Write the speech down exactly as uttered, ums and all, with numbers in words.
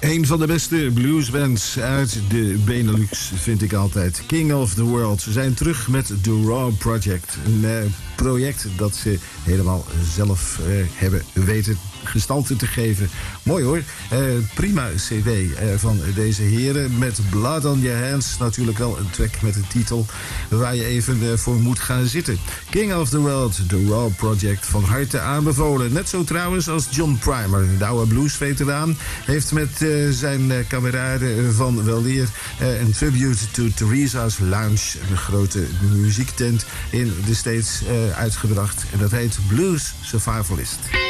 Een van de beste bluesbands uit de Benelux vind ik altijd. King of the World. Ze zijn terug met The Raw Project. Een uh, project dat ze helemaal zelf uh, hebben weten gestalte te geven. Mooi hoor. Uh, prima cd uh, van deze heren. Met Blood on Your Hands. Natuurlijk wel een track met een titel waar je even uh, voor moet gaan zitten. King of the World, The Raw Project. Van harte aanbevolen. Net zo trouwens als John Primer. De oude bluesveteraan heeft met uh, zijn uh, kameraden van weleer uh, een tribute to Theresa's Lounge. Een grote muziektent in de States uh, uitgebracht. En dat heet Blues Survivalist.